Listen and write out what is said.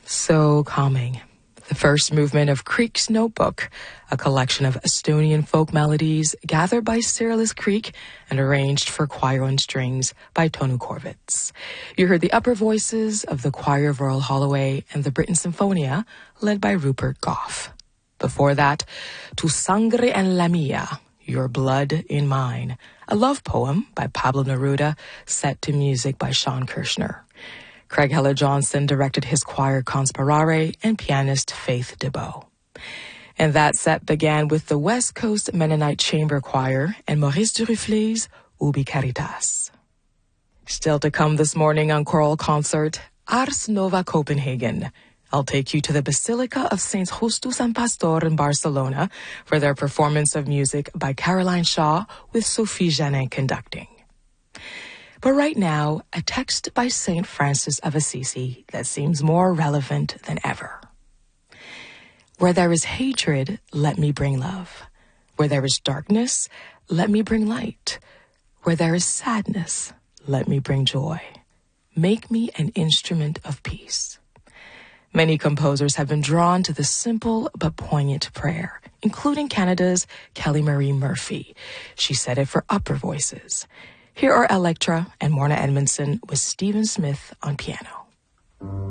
So calming. The first movement of Creek's Notebook, a collection of Estonian folk melodies gathered by Cyrillus Creek and arranged for choir and strings by Tonu Korvitz. You heard the upper voices of the Choir of Royal Holloway and the Britten Symphonia, led by Rupert Goff. Before that, Tu Sangre en la Mia, Your Blood in Mine, a love poem by Pablo Neruda, set to music by Sean Kirshner. Craig Heller-Johnson directed his choir Conspirare and pianist Faith DeBow. And that set began with the West Coast Mennonite Chamber Choir and Maurice Duruflé's Ubi Caritas. Still to come this morning on Choral Concert, Ars Nova Copenhagen. I'll take you to the Basilica of Saints Justus and Pastor in Barcelona for their performance of music by Caroline Shaw with Sophie Janin conducting. But right now, a text by St. Francis of Assisi that seems more relevant than ever. Where there is hatred, let me bring love. Where there is darkness, let me bring light. Where there is sadness, let me bring joy. Make me an instrument of peace. Many composers have been drawn to this simple but poignant prayer, including Canada's Kelly Marie Murphy. She said it for upper voices. Here are Electra and Morna Edmondson with Stephen Smith on piano.